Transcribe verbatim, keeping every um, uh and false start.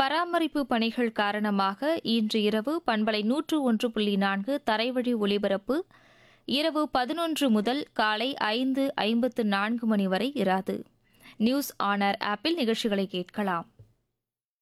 பராமரிப்பு பணிகள் காரணமாக இன்று இரவு பண்பலை நூற்று ஒன்று புள்ளி நான்கு தரைவழி ஒலிபரப்பு இரவு பதினொன்று முதல் காலை ஐந்து ஐம்பத்து நான்கு மணி வரை இராது. நியூஸ் ஆன் ஏர் ஆப்பில் நிகழ்ச்சிகளை கேட்கலாம்.